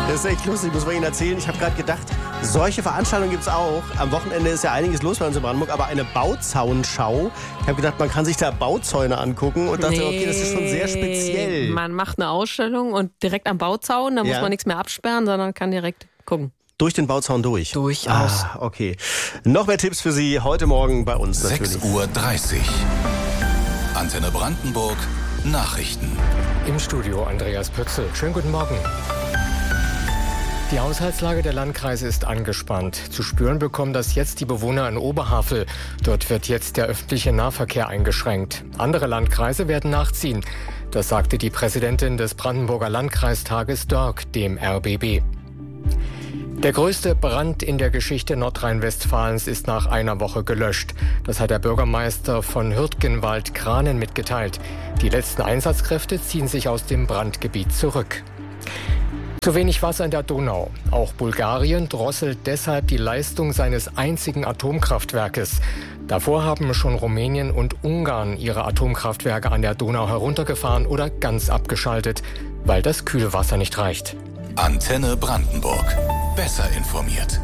Das ist echt lustig, muss man Ihnen erzählen. Ich habe gerade gedacht, solche Veranstaltungen gibt es auch. Am Wochenende ist ja einiges los bei uns in Brandenburg, aber eine Bauzaunschau. Ich habe gedacht, man kann sich da Bauzäune angucken und dachte, okay, das ist schon sehr speziell. Man macht eine Ausstellung und direkt am Bauzaun, da muss man nichts mehr absperren, sondern kann direkt gucken. Durch den Bauzaun durch? Durchaus. Okay. Noch mehr Tipps für Sie heute Morgen bei uns natürlich. 6:30 Uhr. Antenne Brandenburg. Nachrichten. Im Studio Andreas Pötzl. Schönen guten Morgen. Die Haushaltslage der Landkreise ist angespannt. Zu spüren bekommen das jetzt die Bewohner in Oberhavel. Dort wird jetzt der öffentliche Nahverkehr eingeschränkt. Andere Landkreise werden nachziehen. Das sagte die Präsidentin des Brandenburger Landkreistages Dörk dem RBB. Der größte Brand in der Geschichte Nordrhein-Westfalens ist nach einer Woche gelöscht. Das hat der Bürgermeister von Hürtgenwald-Kranen mitgeteilt. Die letzten Einsatzkräfte ziehen sich aus dem Brandgebiet zurück. Zu wenig Wasser in der Donau. Auch Bulgarien drosselt deshalb die Leistung seines einzigen Atomkraftwerkes. Davor haben schon Rumänien und Ungarn ihre Atomkraftwerke an der Donau heruntergefahren oder ganz abgeschaltet, weil das Kühlwasser nicht reicht. Antenne Brandenburg. Besser informiert.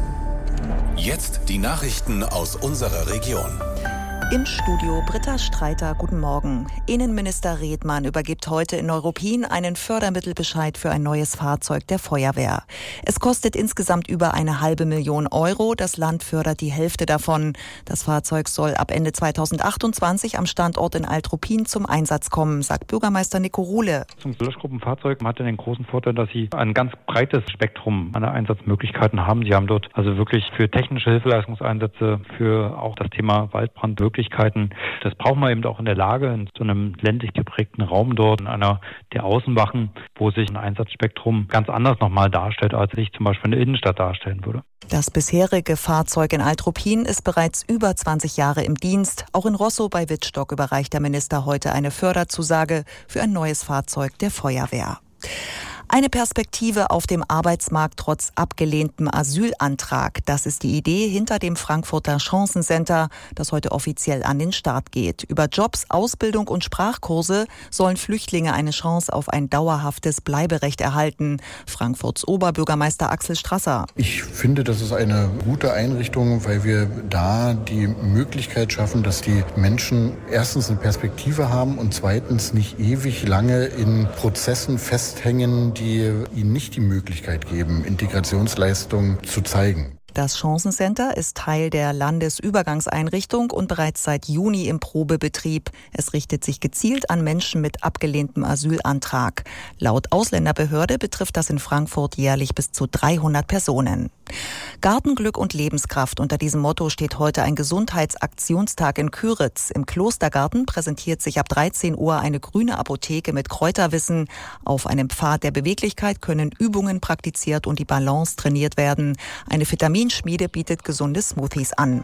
Jetzt die Nachrichten aus unserer Region. Im Studio Britta Streiter, guten Morgen. Innenminister Redmann übergibt heute in Neuruppin einen Fördermittelbescheid für ein neues Fahrzeug der Feuerwehr. Es kostet insgesamt über 500.000 Euro. Das Land fördert die Hälfte davon. Das Fahrzeug soll ab Ende 2028 am Standort in Alt-Ruppin zum Einsatz kommen, sagt Bürgermeister Nico Ruhle. Zum Löschgruppenfahrzeug hat den großen Vorteil, dass sie ein ganz breites Spektrum an Einsatzmöglichkeiten haben. Sie haben dort also wirklich für technische Hilfeleistungseinsätze, für auch das Thema Waldbrand Möglichkeiten. Das braucht man eben auch in der Lage, in so einem ländlich geprägten Raum dort, in einer der Außenwachen, wo sich ein Einsatzspektrum ganz anders nochmal darstellt, als sich zum Beispiel in der Innenstadt darstellen würde. Das bisherige Fahrzeug in Alt-Ruppin ist bereits über 20 Jahre im Dienst. Auch in Rosso bei Wittstock überreicht der Minister heute eine Förderzusage für ein neues Fahrzeug der Feuerwehr. Eine Perspektive auf dem Arbeitsmarkt trotz abgelehntem Asylantrag. Das ist die Idee hinter dem Frankfurter Chancencenter, das heute offiziell an den Start geht. Über Jobs, Ausbildung und Sprachkurse sollen Flüchtlinge eine Chance auf ein dauerhaftes Bleiberecht erhalten. Frankfurts Oberbürgermeister Axel Strasser. Ich finde, das ist eine gute Einrichtung, weil wir da die Möglichkeit schaffen, dass die Menschen erstens eine Perspektive haben und zweitens nicht ewig lange in Prozessen festhängen, die ihnen nicht die Möglichkeit geben, Integrationsleistungen zu zeigen. Das Chancencenter ist Teil der Landesübergangseinrichtung und bereits seit Juni im Probebetrieb. Es richtet sich gezielt an Menschen mit abgelehntem Asylantrag. Laut Ausländerbehörde betrifft das in Frankfurt jährlich bis zu 300 Personen. Gartenglück und Lebenskraft. Unter diesem Motto steht heute ein Gesundheitsaktionstag in Küritz. Im Klostergarten präsentiert sich ab 13 Uhr eine grüne Apotheke mit Kräuterwissen. Auf einem Pfad der Beweglichkeit können Übungen praktiziert und die Balance trainiert werden. Eine Vitaminschmiede bietet gesunde Smoothies an.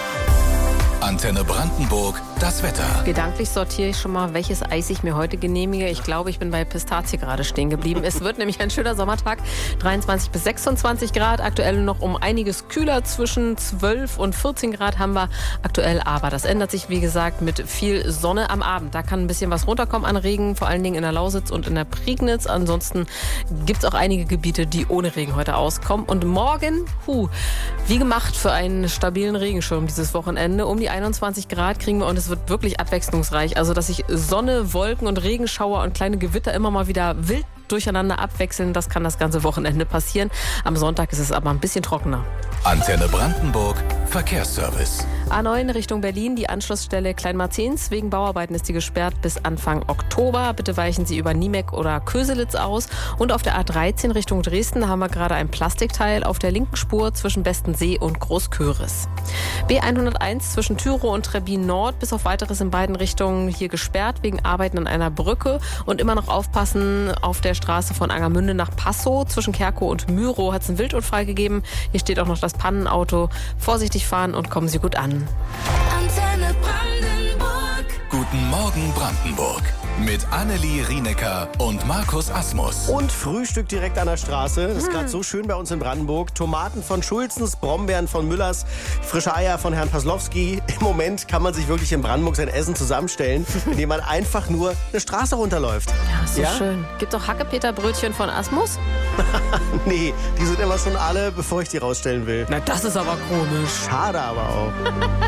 Antenne Brandenburg, das Wetter. Gedanklich sortiere ich schon mal, welches Eis ich mir heute genehmige. Ich glaube, ich bin bei Pistazie gerade stehen geblieben. Es wird nämlich ein schöner Sommertag. 23 bis 26 Grad. Aktuell noch um einiges kühler. Zwischen 12 und 14 Grad haben wir aktuell. Aber das ändert sich, wie gesagt, mit viel Sonne am Abend. Da kann ein bisschen was runterkommen an Regen. Vor allen Dingen in der Lausitz und in der Prignitz. Ansonsten gibt es auch einige Gebiete, die ohne Regen heute auskommen. Und morgen, wie gemacht für einen stabilen Regenschirm dieses Wochenende. Um die 21 Grad kriegen wir und es wird wirklich abwechslungsreich. Also, dass sich Sonne, Wolken und Regenschauer und kleine Gewitter immer mal wieder wild durcheinander abwechseln, das kann das ganze Wochenende passieren. Am Sonntag ist es aber ein bisschen trockener. Antenne Brandenburg, Verkehrsservice. A9 Richtung Berlin, die Anschlussstelle Kleinmarzens. Wegen Bauarbeiten ist die gesperrt bis Anfang Oktober. Bitte weichen Sie über Niemeck oder Köselitz aus. Und auf der A13 Richtung Dresden haben wir gerade ein Plastikteil auf der linken Spur zwischen Bestensee und Großköris. B101 zwischen Tyrow und Trebbin Nord bis auf Weiteres in beiden Richtungen hier gesperrt wegen Arbeiten an einer Brücke. Und immer noch aufpassen auf der Straße von Angermünde nach Passow. Zwischen Kerkow und Myrow hat es einen Wildunfall gegeben. Hier steht auch noch das Pannenauto. Vorsichtig fahren und kommen Sie gut an. Antenne Brandenburg. Guten Morgen Brandenburg. Mit Annelie Rienecker und Markus Asmus. Und Frühstück direkt an der Straße. Das ist gerade so schön bei uns in Brandenburg. Tomaten von Schulzens, Brombeeren von Müllers, frische Eier von Herrn Paslowski. Im Moment kann man sich wirklich in Brandenburg sein Essen zusammenstellen, indem man einfach nur eine Straße runterläuft. Ja, so schön. Gibt auch Hackepeterbrötchen von Asmus? Nee, die sind immer schon alle, bevor ich die rausstellen will. Na, das ist aber komisch. Schade aber auch.